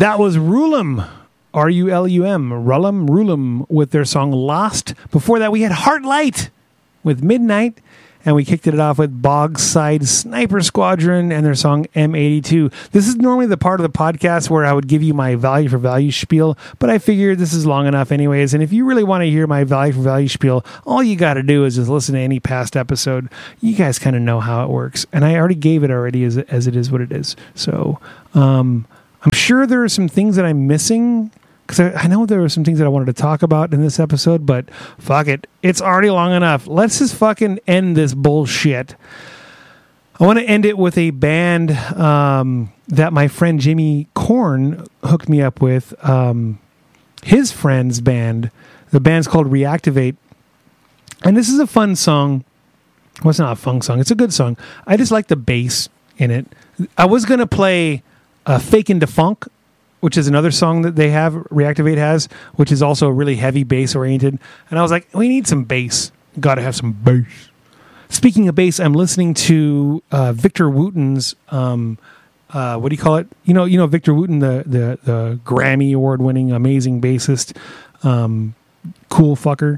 That was Rulum, R-U-L-U-M, Rulum, with their song Lost. Before that, we had Heartlight with Midnight, and we kicked it off with Bogside Sniper Squadron and their song M82. This is normally the part of the podcast where I would give you my value for value spiel, but I figured this is long enough anyways, and if you really want to hear my value for value spiel, all you got to do is just listen to any past episode. You guys kind of know how it works, and I already gave it already as it is what it is. So, I'm sure there are some things that I'm missing, because I know there were some things that I wanted to talk about in this episode, but fuck it. It's already long enough. Let's just fucking end this bullshit. I want to end it with a band that my friend Jimmy Korn hooked me up with. His friend's band. The band's called Reactivate. And this is a fun song. Well, it's not a fun song. It's a good song. I just like the bass in it. I was going to play Fakin' Da Funk, which is another song that they have, Reactivate has, which is also really heavy bass oriented. And I was like, we need some bass. Got to have some bass. Speaking of bass, I'm listening to Victor Wooten's, what do you call it? You know Victor Wooten, the Grammy award winning amazing bassist, cool fucker.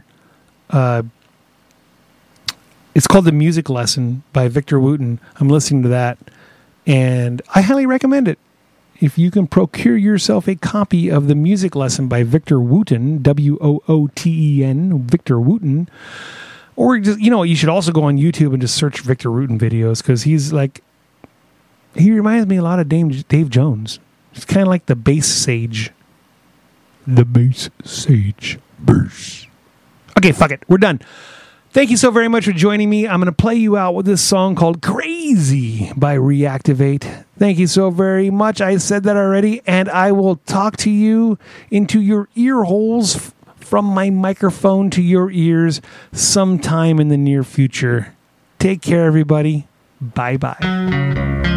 It's called The Music Lesson by Victor Wooten. I'm listening to that, and I highly recommend it. If you can procure yourself a copy of The Music Lesson by Victor Wooten, W-O-O-T-E-N, Victor Wooten, or just, you should also go on YouTube and just search Victor Wooten videos, because he reminds me a lot of Dave Jones. He's kind of like the bass sage. The bass sage. Bass. Okay, fuck it. We're done. Thank you so very much for joining me. I'm going to play you out with this song called Crazy by Reactivate. Thank you so very much. I said that already, and I will talk to you into your ear holes from my microphone to your ears sometime in the near future. Take care, everybody. Bye-bye.